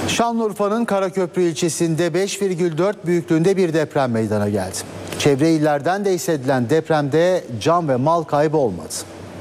Şanlıurfa'nın Karaköprü ilçesinde 5,4 büyüklüğünde bir deprem meydana geldi. Çevre illerden de hissedilen depremde can ve mal kaybı olmadı.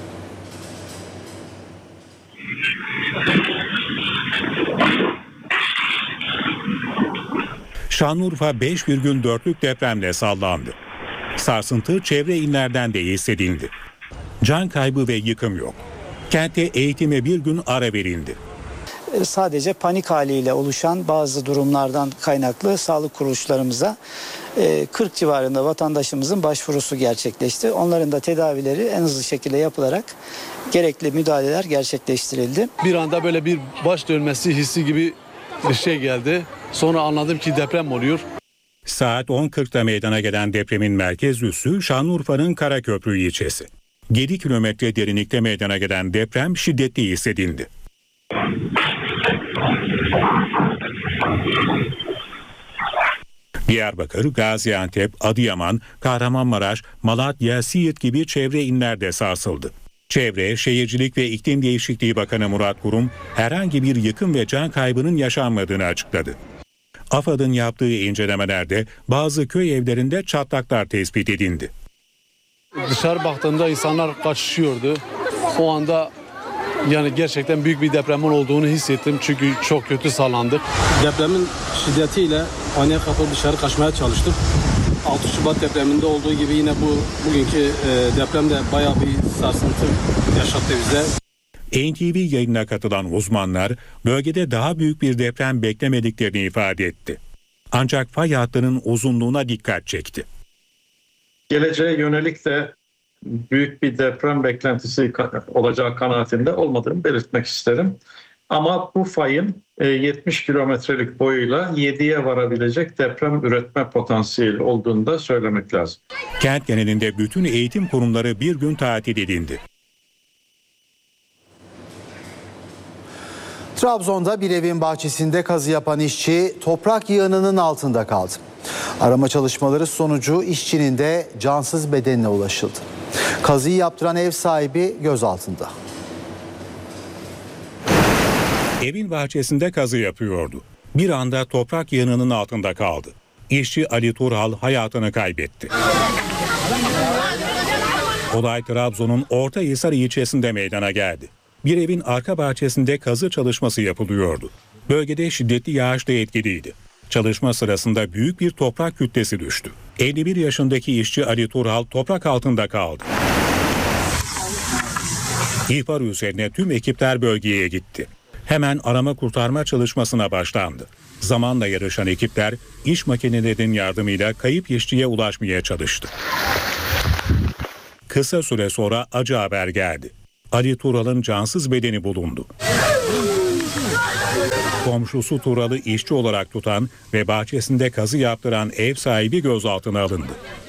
Şanlıurfa 5,4'lük depremle sallandı. Sarsıntı çevre illerden de hissedildi. Can kaybı ve yıkım yok. Kentte eğitime bir gün ara verildi. Sadece panik haliyle oluşan bazı durumlardan kaynaklı sağlık kuruluşlarımıza 40 civarında vatandaşımızın başvurusu gerçekleşti. Onların da tedavileri en hızlı şekilde yapılarak gerekli müdahaleler gerçekleştirildi. Bir anda böyle bir baş dönmesi hissi gibi bir şey geldi. Sonra anladım ki deprem oluyor. Saat 10.40'da meydana gelen depremin merkez üssü Şanlıurfa'nın Karaköprü ilçesi. 7 kilometre derinlikte meydana gelen deprem şiddetli hissedildi. Diyarbakır, Gaziantep, Adıyaman, Kahramanmaraş, Malatya, Siirt gibi çevre illerde sarsıldı. Çevre, Şehircilik ve İklim Değişikliği Bakanı Murat Kurum herhangi bir yıkım ve can kaybının yaşanmadığını açıkladı. AFAD'ın yaptığı incelemelerde bazı köy evlerinde çatlaklar tespit edildi. Dışarı baktığımda insanlar kaçışıyordu. O anda yani gerçekten büyük bir depremin olduğunu hissettim çünkü çok kötü sallandık. Depremin şiddetiyle haneye kapı dışarı kaçmaya çalıştık. 6 Şubat depreminde olduğu gibi yine bugünkü depremde bayağı bir sarsıntı yaşattı bize. NTV yayınına katılan uzmanlar bölgede daha büyük bir deprem beklemediklerini ifade etti. Ancak fay hattının uzunluğuna dikkat çekti. Geleceğe yönelik de büyük bir deprem beklentisi olacağı kanaatinde olmadığını belirtmek isterim. Ama bu fayın 70 kilometrelik boyuyla 7'ye varabilecek deprem üretme potansiyeli olduğunu da söylemek lazım. Kent genelinde bütün eğitim kurumları bir gün tatil edildi. Trabzon'da bir evin bahçesinde kazı yapan işçi toprak yığınının altında kaldı. Arama çalışmaları sonucu işçinin de cansız bedenine ulaşıldı. Kazıyı yaptıran ev sahibi gözaltında. Evin bahçesinde kazı yapıyordu. Bir anda toprak yığınının altında kaldı. İşçi Ali Turhal hayatını kaybetti. Olay Trabzon'un Ortahisar ilçesinde meydana geldi. Bir evin arka bahçesinde kazı çalışması yapılıyordu. Bölgede şiddetli yağış da etkiliydi. Çalışma sırasında büyük bir toprak kütlesi düştü. 51 yaşındaki işçi Ali Turhal toprak altında kaldı. İhbar üzerine tüm ekipler bölgeye gitti. Hemen arama kurtarma çalışmasına başlandı. Zamanla yarışan ekipler iş makinelerinin yardımıyla kayıp işçiye ulaşmaya çalıştı. Kısa süre sonra acı haber geldi. Ali Tural'ın cansız bedeni bulundu. Komşusu Tural'ı işçi olarak tutan ve bahçesinde kazı yaptıran ev sahibi gözaltına alındı.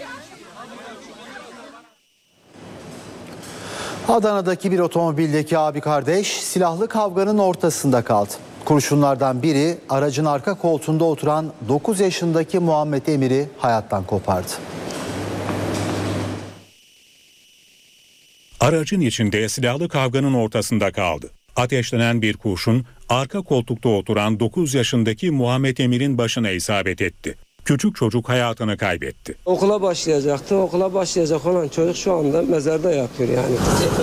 Adana'daki bir otomobildeki abi kardeş silahlı kavganın ortasında kaldı. Kurşunlardan biri aracın arka koltuğunda oturan 9 yaşındaki Muhammed Emir'i hayattan kopardı. Aracın içinde silahlı kavganın ortasında kaldı. Ateşlenen bir kurşun arka koltukta oturan 9 yaşındaki Muhammed Emir'in başına isabet etti. Küçük çocuk hayatını kaybetti. Okula başlayacaktı. Okula başlayacak olan çocuk şu anda mezarda yatıyor yani.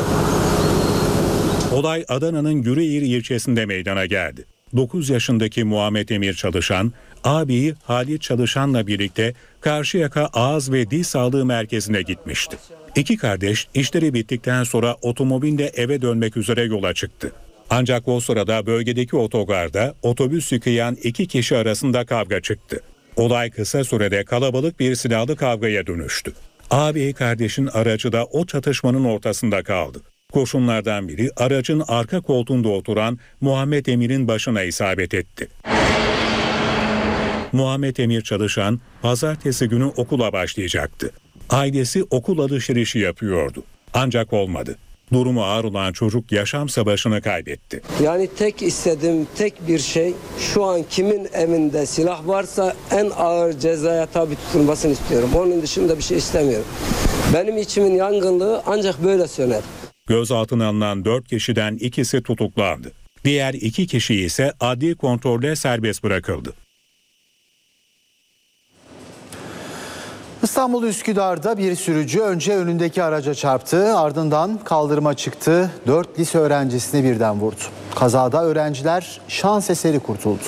Olay Adana'nın Yüreğir ilçesinde meydana geldi. 9 yaşındaki Muhammed Emir Çalışan, ağabeyi Halit Çalışan'la birlikte Karşıyaka Ağız ve Diş Sağlığı Merkezi'ne gitmişti. İki kardeş işleri bittikten sonra otomobille eve dönmek üzere yola çıktı. Ancak o sırada bölgedeki otogarda otobüs yıkayan iki kişi arasında kavga çıktı. Olay kısa sürede kalabalık bir silahlı kavgaya dönüştü. Ağabey kardeşin aracı da o çatışmanın ortasında kaldı. Kurşunlardan biri aracın arka koltuğunda oturan Muhammed Emir'in başına isabet etti. Muhammed Emir Çalışan pazartesi günü okula başlayacaktı. Ailesi okul alışverişi yapıyordu. Ancak olmadı. Durumu ağır olan çocuk yaşam savaşını kaybetti. Yani tek istediğim tek bir şey şu an kimin evinde silah varsa en ağır cezaya tabi tutulmasını istiyorum. Onun dışında bir şey istemiyorum. Benim içimin yangınlığı ancak böyle söner. Gözaltına alınan 4 kişiden ikisi tutuklandı. Diğer 2 kişi ise adli kontrolle serbest bırakıldı. İstanbul Üsküdar'da bir sürücü önce önündeki araca çarptı, ardından kaldırıma çıktı. 4 lise öğrencisini birden vurdu. Kazada öğrenciler şans eseri kurtuldu.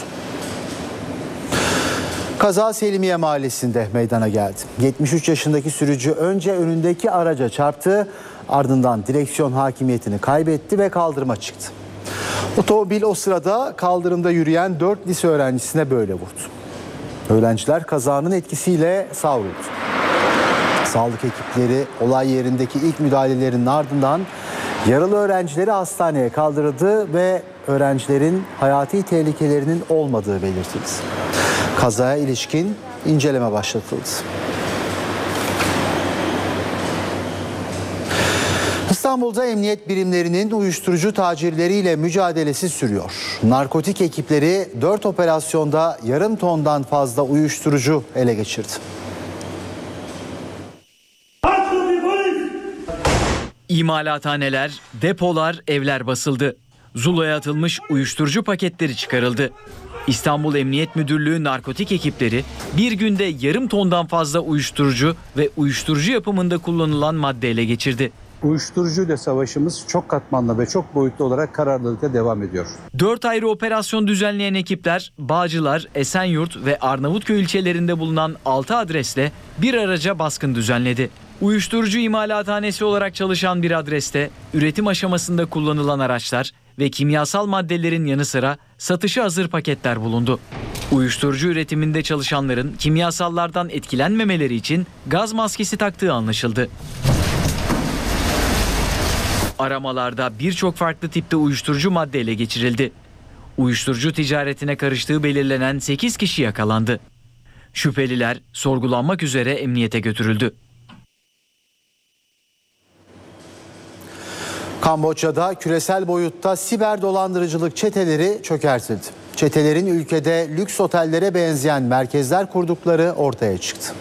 Kaza Selimiye Mahallesi'nde meydana geldi. 73 yaşındaki sürücü önce önündeki araca çarptı, ardından direksiyon hakimiyetini kaybetti ve kaldırıma çıktı. Otomobil o sırada kaldırımda yürüyen 4 lise öğrencisine böyle vurdu. Öğrenciler kazanın etkisiyle savruldu. Sağlık ekipleri olay yerindeki ilk müdahalelerinin ardından yaralı öğrencileri hastaneye kaldırıldı ve öğrencilerin hayati tehlikelerinin olmadığı belirtildi. Kazaya ilişkin inceleme başlatıldı. İstanbul'da emniyet birimlerinin uyuşturucu tacirleriyle mücadelesi sürüyor. Narkotik ekipleri 4 operasyonda yarım tondan fazla uyuşturucu ele geçirdi. İmalathaneler, depolar, evler basıldı. Zula'ya atılmış uyuşturucu paketleri çıkarıldı. İstanbul Emniyet Müdürlüğü narkotik ekipleri bir günde yarım tondan fazla uyuşturucu ve uyuşturucu yapımında kullanılan madde ele geçirdi. Uyuşturucuyla savaşımız çok katmanlı ve çok boyutlu olarak kararlılıkla devam ediyor. 4 ayrı operasyon düzenleyen ekipler Bağcılar, Esenyurt ve Arnavutköy ilçelerinde bulunan 6 adresle bir araca baskın düzenledi. Uyuşturucu imalathanesi olarak çalışan bir adreste üretim aşamasında kullanılan araçlar ve kimyasal maddelerin yanı sıra satışa hazır paketler bulundu. Uyuşturucu üretiminde çalışanların kimyasallardan etkilenmemeleri için gaz maskesi taktığı anlaşıldı. Aramalarda birçok farklı tipte uyuşturucu madde ele geçirildi. Uyuşturucu ticaretine karıştığı belirlenen 8 kişi yakalandı. Şüpheliler sorgulanmak üzere emniyete götürüldü. Kamboçya'da küresel boyutta siber dolandırıcılık çeteleri çökertildi. Çetelerin ülkede lüks otellere benzeyen merkezler kurdukları ortaya çıktı.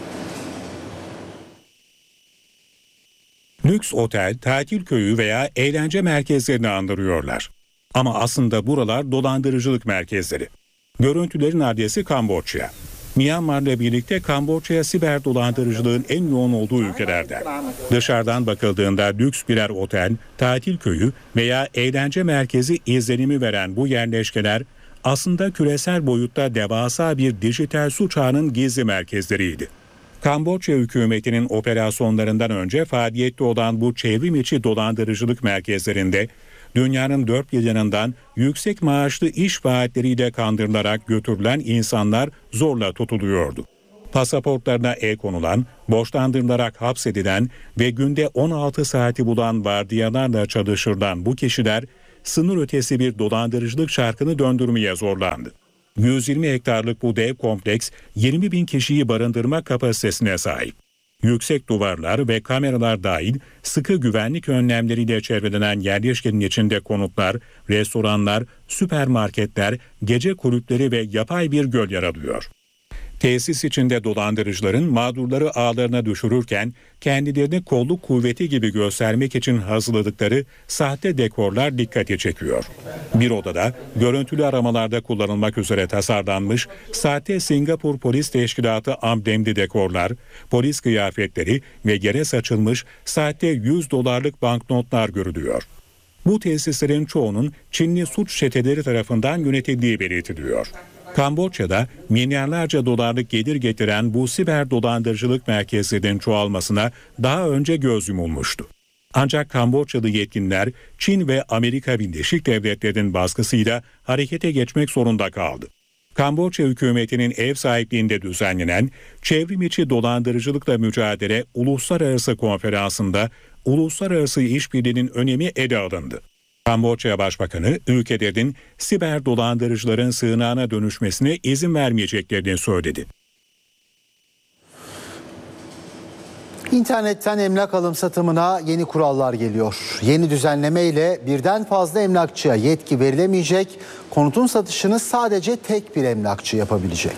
Lüks otel, tatil köyü veya eğlence merkezlerini andırıyorlar. Ama aslında buralar dolandırıcılık merkezleri. Görüntülerin adresi Kamboçya. Myanmar'la birlikte Kamboçya siber dolandırıcılığın en yoğun olduğu ülkelerden. Dışarıdan bakıldığında lüks birer otel, tatil köyü veya eğlence merkezi izlenimi veren bu yerleşkeler aslında küresel boyutta devasa bir dijital suç ağının gizli merkezleriydi. Kamboçya hükümetinin operasyonlarından önce faaliyette olan bu çevrim içi dolandırıcılık merkezlerinde dünyanın dört bir yanından yüksek maaşlı iş vaatleriyle kandırılarak götürülen insanlar zorla tutuluyordu. Pasaportlarına el konulan, borçlandırılarak hapsedilen ve günde 16 saati bulan vardiyalarla çalıştırılan bu kişiler sınır ötesi bir dolandırıcılık çarkını döndürmeye zorlandı. 120 hektarlık bu dev kompleks 20 bin kişiyi barındırma kapasitesine sahip. Yüksek duvarlar ve kameralar dahil sıkı güvenlik önlemleriyle çevrelenen yerleşkenin içinde konutlar, restoranlar, süpermarketler, gece kulüpleri ve yapay bir göl yer alıyor. Tesis içinde dolandırıcıların mağdurları ağlarına düşürürken kendilerini kolluk kuvveti gibi göstermek için hazırladıkları sahte dekorlar dikkati çekiyor. Bir odada görüntülü aramalarda kullanılmak üzere tasarlanmış sahte Singapur Polis Teşkilatı amblemli dekorlar, polis kıyafetleri ve yere saçılmış sahte $100 banknotlar görülüyor. Bu tesislerin çoğunun Çinli suç çeteleri tarafından yönetildiği belirtiliyor. Kamboçya'da milyarlarca dolarlık gelir getiren bu siber dolandırıcılık merkezlerinin çoğalmasına daha önce göz yumulmuştu. Ancak Kamboçyalı yetkililer Çin ve Amerika Birleşik Devletleri'nin baskısıyla harekete geçmek zorunda kaldı. Kamboçya hükümetinin ev sahipliğinde düzenlenen Çevrim içi dolandırıcılıkla mücadele uluslararası konferansında uluslararası işbirliğinin önemi ele alındı. Kamboçya Başbakanı ülkelerin siber dolandırıcıların sığınağına dönüşmesine izin vermeyeceklerini söyledi. İnternetten emlak alım satımına yeni kurallar geliyor. Yeni düzenleme ile birden fazla emlakçıya yetki verilemeyecek, konutun satışını sadece tek bir emlakçı yapabilecek.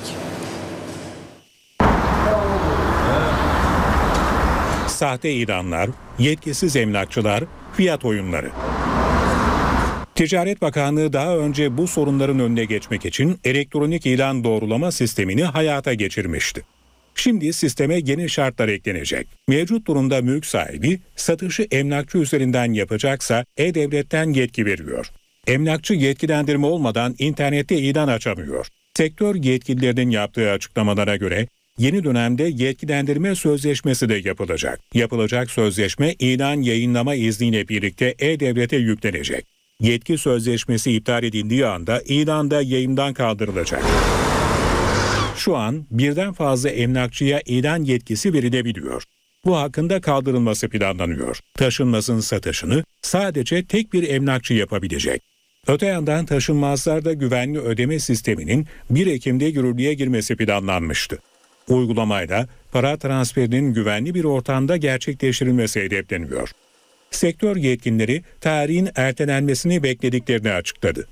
Sahte ilanlar, yetkisiz emlakçılar, fiyat oyunları. Ticaret Bakanlığı daha önce bu sorunların önüne geçmek için elektronik ilan doğrulama sistemini hayata geçirmişti. Şimdi sisteme yeni şartlar eklenecek. Mevcut durumda mülk sahibi satışı emlakçı üzerinden yapacaksa E-Devlet'ten yetki veriyor. Emlakçı yetkilendirme olmadan internette ilan açamıyor. Sektör yetkililerinin yaptığı açıklamalara göre yeni dönemde yetkilendirme sözleşmesi de yapılacak. Yapılacak sözleşme ilan yayınlama izniyle birlikte E-Devlet'e yüklenecek. Yetki sözleşmesi iptal edildiği anda ilan da yayımdan kaldırılacak. Şu an birden fazla emlakçıya ilan yetkisi verilebiliyor. Bu hakkında kaldırılması planlanıyor. Taşınmazın satışını sadece tek bir emlakçı yapabilecek. Öte yandan taşınmazlarda güvenli ödeme sisteminin 1 Ekim'de yürürlüğe girmesi planlanmıştı. Uygulamayla para transferinin güvenli bir ortamda gerçekleştirilmesi hedefleniyor. Sektör yetkilileri tarihin ertelenmesini beklediklerini açıkladı.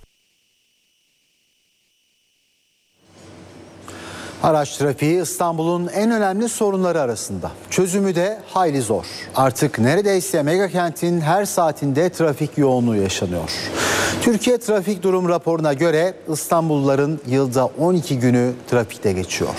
Araç trafiği İstanbul'un en önemli sorunları arasında. Çözümü de hayli zor. Artık neredeyse megakentin her saatinde trafik yoğunluğu yaşanıyor. Türkiye Trafik Durum raporuna göre İstanbulluların yılda 12 günü trafikte geçiyor.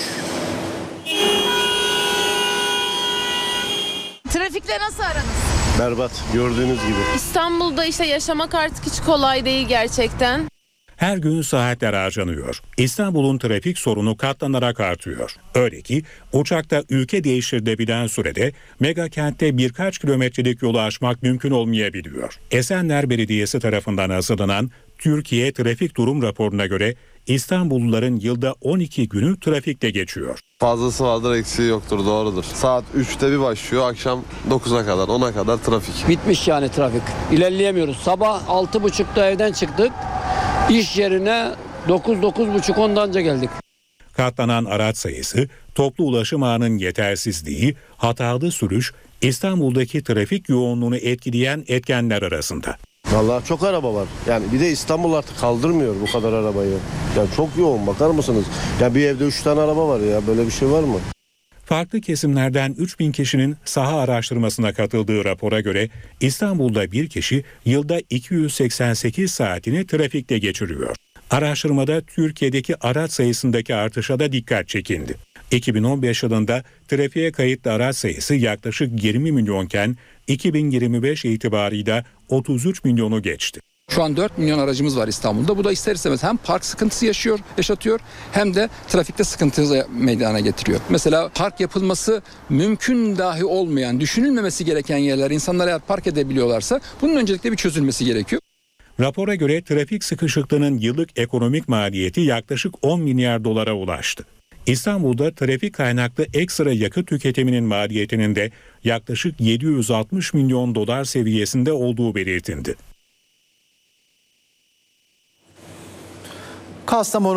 Trafikle nasıl aranız? Berbat, gördüğünüz gibi. İstanbul'da işte yaşamak artık hiç kolay değil gerçekten. Her gün saatler harcanıyor. İstanbul'un trafik sorunu katlanarak artıyor. Öyle ki uçakta ülke değiştirilebilen sürede mega kentte birkaç kilometrelik yolu aşmak mümkün olmayabiliyor. Esenler Belediyesi tarafından hazırlanan Türkiye Trafik Durum raporuna göre İstanbulluların yılda 12 günü trafikte geçiyor. Fazlası vardır, eksiği yoktur, doğrudur. Saat 3'te bir başlıyor, akşam 9'a kadar, 10'a kadar trafik. Bitmiş yani trafik. İlerleyemiyoruz. Sabah 6.30'da evden çıktık. İş yerine 9-9.30 ondanca geldik. Katlanan araç sayısı, toplu ulaşım ağının yetersizliği, hatalı sürüş, İstanbul'daki trafik yoğunluğunu etkileyen etkenler arasında. Vallahi çok araba var. Yani bir de İstanbul artık kaldırmıyor bu kadar arabayı. Yani çok yoğun, bakar mısınız? Ya bir evde 3 tane araba var ya, böyle bir şey var mı? Farklı kesimlerden 3000 kişinin saha araştırmasına katıldığı rapora göre İstanbul'da bir kişi yılda 288 saatini trafikte geçiriyor. Araştırmada Türkiye'deki araç sayısındaki artışa da dikkat çekildi. 2015 yılında trafiğe kayıtlı araç sayısı yaklaşık 20 milyonken 2025 itibarıyla 33 milyonu geçti. Şu an 4 milyon aracımız var İstanbul'da. Bu da ister istemez hem park sıkıntısı yaşatıyor hem de trafikte sıkıntı meydana getiriyor. Mesela park yapılması mümkün dahi olmayan, düşünülmemesi gereken yerler insanlar eğer park edebiliyorlarsa bunun öncelikle bir çözülmesi gerekiyor. Rapora göre trafik sıkışıklığının yıllık ekonomik maliyeti yaklaşık 10 milyar dolara ulaştı. İstanbul'da trafik kaynaklı ekstra yakıt tüketiminin maliyetinin de yaklaşık 760 milyon dolar seviyesinde olduğu belirtildi. Kastamonu